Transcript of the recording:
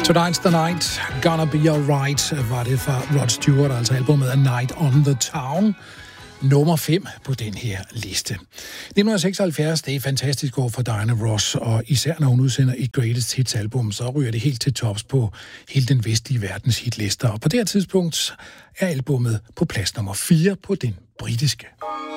Tonight's the Night, Gonna Be Alright, var det fra Rod Stewart, altså albumet A Night on the Town. Nummer 5 på den her liste. 1976, det er fantastisk år for Diana Ross, og især når hun udsender et Greatest Hits album, så ryger det helt til tops på hele den vestlige verdens hitlister. Og på det her tidspunkt er albumet på plads nummer 4 på den britiske.